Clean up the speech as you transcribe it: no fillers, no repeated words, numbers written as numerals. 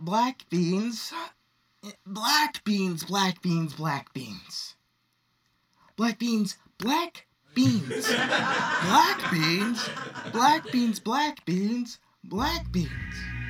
Black beans. Black beans, black beans, black beans. Black beans, black beans. Black beans, black beans, black beans, black beans.